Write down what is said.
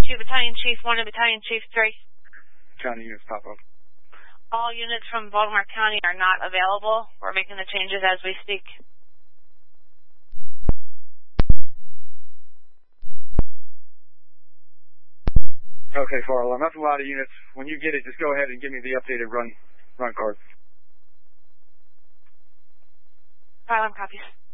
2, Battalion Chief 1 and Battalion Chief 3. County units pop up. All units from Baltimore County are not available. We're making the changes as we speak. Okay, fire alarm. That's a lot of units. When you get it, just go ahead and give me the updated run cards. Fire alarm copies.